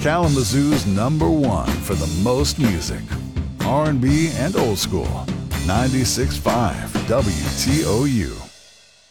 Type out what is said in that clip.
Kalamazoo's #1 for the most music. R&B and old school. 96.5 WTOU.